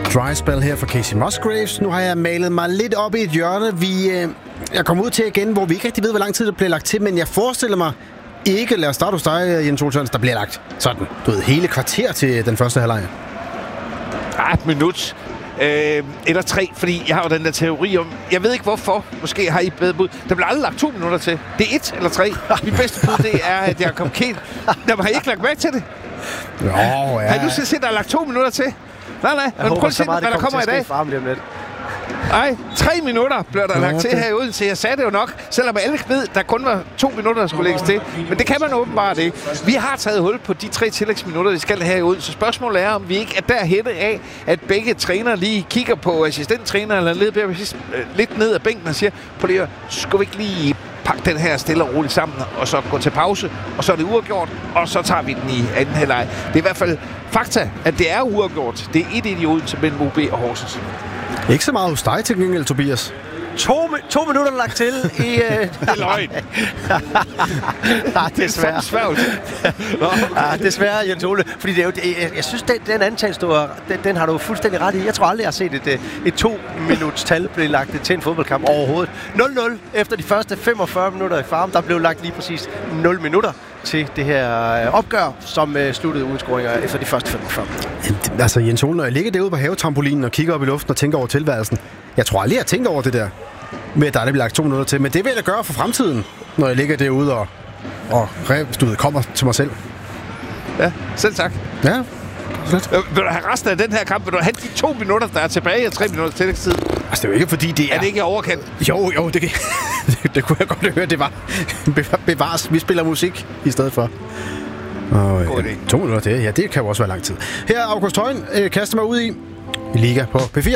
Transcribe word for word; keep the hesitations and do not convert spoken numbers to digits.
Dry spell her for Casey Musgraves. Nu har jeg malet mig lidt op i et hjørne. Vi, øh, jeg kommer ud til igen, hvor vi ikke rigtig ved, hvor lang tid der bliver lagt til, men jeg forestiller mig ikke, lad os starte hos dig, Jens Olsson, der bliver lagt sådan, du ved, hele kvarter til den første halvleg. Ah, et minut. Øh, eller tre, fordi jeg har jo den der teori om... Jeg ved ikke hvorfor. Måske har I bedre bud. Der bliver aldrig lagt to minutter til. Det er et eller tre. Mit bedste bud, det er, at jeg kom kælt. Der har I ikke lagt mærke til det. Jo, ja. Har I nu set, at der er lagt to minutter til? Nej, nej. Jeg håber så meget, hvad der kommer i dag. Nej, tre minutter blev der lagt til her i Odense. Jeg sagde det jo nok, selvom alle ved, der kun var to minutter, der skulle lægges til. Men det kan man åbenbart ikke. Vi har taget hul på de tre tillægsminutter, vi skal her i Odense. Spørgsmålet er, om vi ikke er derhenne af, at begge trænere lige kigger på assistenttræner eller lidt, lidt ned ad bænken og siger, på det, skulle vi ikke lige pakke den her stille og roligt sammen, og så gå til pause, og så er det uafgjort, og så tager vi den i anden halvleg. Det er i hvert fald fakta, at det er uafgjort. Det er et i Odense mellem O B og Horsens. Ikke så meget hos dig til gengæld, Tobias. To, to minutter lagt til i... Uh... Det er løgn. Nej, desværre. Det er ja, desværre, Jens Ole. Fordi det er jo, jeg, jeg synes, den, den antagelse, du har, den, den har du fuldstændig ret i. Jeg tror aldrig, jeg har set et, et to-minuts tal blive lagt til en fodboldkamp overhovedet. nul nul efter de første femogfyrre minutter i Farm. Der blev lagt lige præcis nul minutter til det her opgør, som uh, sluttede uden scoringer efter de første femogfyrre. Altså, Jens Ole, når jeg ligger derude på havetrampolinen og kigger op i luften og tænker over tilværelsen, jeg tror aldrig, jeg har tænkt over det der med, at der er det lagt to minutter til. Men det vil jeg gøre for fremtiden, når jeg ligger derude og, og du ved, kommer til mig selv. Ja, selv tak. Ja, slet. Vil du have resten af den her kamp? Vil du have de to minutter, der er tilbage, og tre minutter tillægstid? Altså, det er jo ikke, fordi det er... Er det ikke overkendt? Jo, jo, det, kan... det, det kunne jeg godt høre, det var. Bevares, vi spiller musik i stedet for. Og, ja, to minutter til, ja, det kan jo også være lang tid. Her er August Højen, øh, kaster mig ud i Liga på P fire.